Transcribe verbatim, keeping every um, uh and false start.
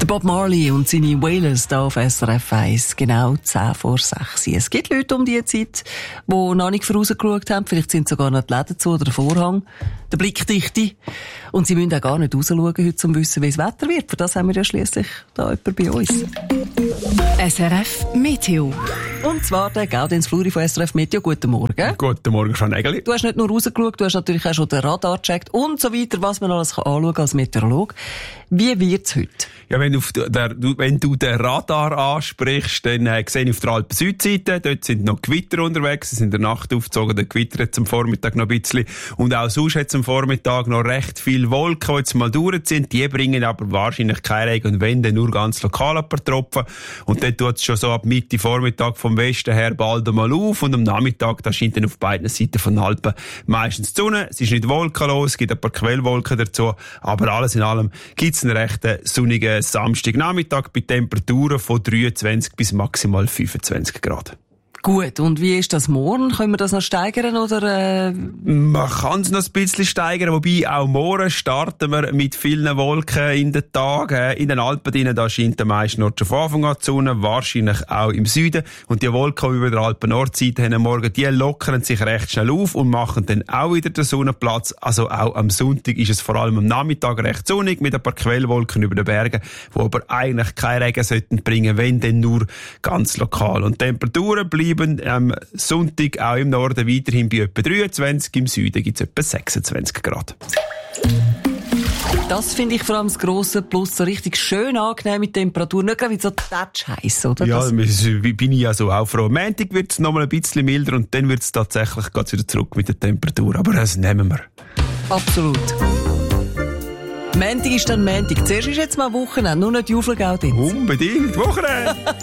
Der Bob Marley und seine Wailers hier auf S R F eins, genau zehn vor sechs. Es gibt Leute um diese Zeit, die noch nicht vorausgeschaut haben. Vielleicht sind sogar noch die Läden zu oder der Vorhang, der Blickdichte. Und sie müssen auch gar nicht rausschauen heute, um zu wissen, wie das Wetter wird. Für das haben wir ja schliesslich da jemand bei uns. S R F Meteo. Und zwar der Gaudenz Fluri von S R F Meteo. Guten Morgen. Guten Morgen, Frau Nägeli. Du hast nicht nur rausgeschaut, du hast natürlich auch schon den Radar gecheckt und so weiter, was man alles anschauen kann als Meteorolog. Wie wird's heute? Ja, wenn, auf der, du, wenn du den Radar ansprichst, dann äh, sehe ich auf der Alpen-Südseite, dort sind noch Gewitter unterwegs, sie sind in der Nacht aufgezogen, der Gewitter hat am Vormittag noch ein bisschen, und auch sonst hat es am Vormittag noch recht viele Wolken, die jetzt mal durch sind, die bringen aber wahrscheinlich keinen Regen, und wenn, dann nur ganz lokal ein paar Tropfen, und dann tut es schon so ab Mitte Vormittag vom Westen her bald einmal auf, und am Nachmittag, da scheint dann auf beiden Seiten von den Alpen meistens die Sonne, es ist nicht wolkenlos, es gibt ein paar Quellwolken dazu, aber alles in allem gibt es einen recht sonnigen Samstagnachmittag bei Temperaturen von dreiundzwanzig bis maximal fünfundzwanzig Grad. Gut, und wie ist das morgen? Können wir das noch steigern, oder? Äh... Man kann es noch ein bisschen steigern, wobei auch morgen starten wir mit vielen Wolken in den Tagen. In den Alpen drinnen, da scheint der meiste Nord schon von Anfang an die Sonne, wahrscheinlich auch im Süden. Und die Wolken, die über der Alpen-Nordseite haben morgen, die lockern sich recht schnell auf und machen dann auch wieder den Sonnenplatz. Also auch am Sonntag ist es vor allem am Nachmittag recht sonnig mit ein paar Quellwolken über den Bergen, die aber eigentlich keinen Regen sollten bringen, wenn dann nur ganz lokal. Und die Temperaturen bleiben am Sonntag auch im Norden weiterhin bei etwa dreiundzwanzig, im Süden gibt es etwa sechsundzwanzig Grad. Das finde ich vor allem das grosse Plus, so richtig schön angenehm mit Temperatur, nicht gerade wie so Tatsch-heiss, oder? Ja, das bin ich ja so auch froh. Am Montag wird es noch mal ein bisschen milder und dann wird es tatsächlich geht's wieder zurück mit der Temperatur, aber das nehmen wir. Absolut. Montag ist dann Montag. Zuerst ist jetzt mal Wochenende, nur nicht die Uflagau. Unbedingt, Wochenende!